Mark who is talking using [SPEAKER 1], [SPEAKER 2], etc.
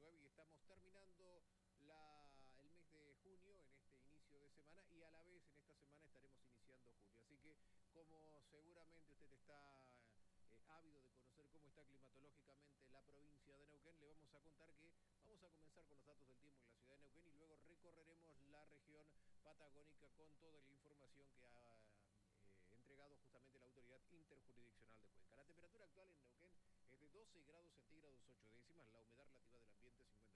[SPEAKER 1] 19 y estamos terminando el mes de junio en este inicio de semana y a la vez en esta semana estaremos iniciando julio. Así que como seguramente usted está ávido de conocer cómo está climatológicamente la provincia de Neuquén, le vamos a contar que vamos a comenzar con los datos del tiempo en la ciudad de Neuquén y luego recorreremos la región patagónica con toda la información que ha entregado justamente la Autoridad Interjurisdiccional de Cuenca. La temperatura actual en Neuquén es de 12 grados centígrados 8 décimas, la humedad